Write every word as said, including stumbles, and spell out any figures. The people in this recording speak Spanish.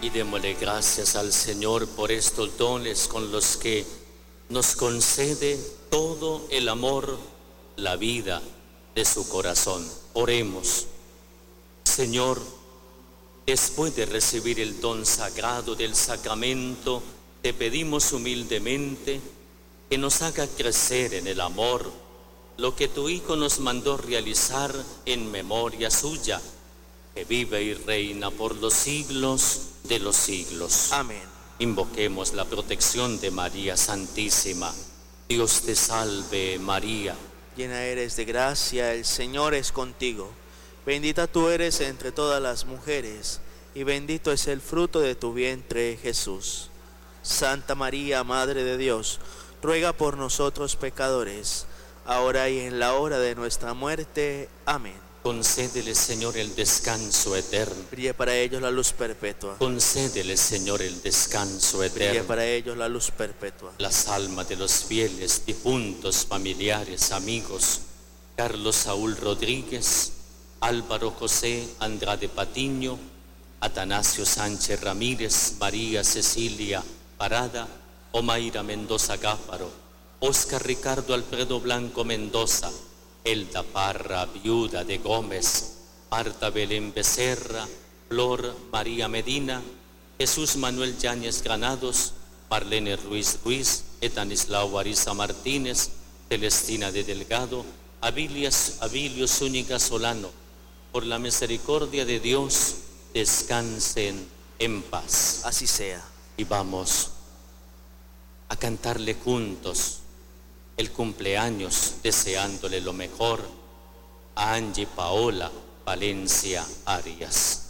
Y démosle gracias al Señor por estos dones con los que nos concede todo el amor, la vida de su corazón. Oremos. Señor, después de recibir el don sagrado del sacramento, te pedimos humildemente que nos haga crecer en el amor, lo que tu Hijo nos mandó realizar en memoria suya, que vive y reina por los siglos de los siglos. Amén. Invoquemos la protección de María Santísima. Dios te salve, María. Llena eres de gracia, el Señor es contigo. Bendita tú eres entre todas las mujeres, y bendito es el fruto de tu vientre, Jesús. Santa María, Madre de Dios, ruega por nosotros pecadores, ahora y en la hora de nuestra muerte. Amén. Concédele, Señor, el descanso eterno. Brille para ellos la luz perpetua. Concédele, Señor, el descanso eterno. Brille para ellos la luz perpetua. Las almas de los fieles, difuntos, familiares, amigos, Carlos Saúl Rodríguez, Álvaro José Andrade Patiño, Atanasio Sánchez Ramírez, María Cecilia Parada, Omaira Mendoza Gáfaro, Oscar Ricardo Alfredo Blanco Mendoza, Elda Parra, viuda de Gómez, Marta Belén Becerra, Flor María Medina, Jesús Manuel Yáñez Granados, Marlene Ruiz Ruiz, Etanislao Ariza Martínez, Celestina de Delgado, Abilias, Abilio Zúñiga Solano. Por la misericordia de Dios, descansen en paz. Así sea. Y vamos a cantarle juntos el cumpleaños, deseándole lo mejor a Angie Paola Valencia Arias.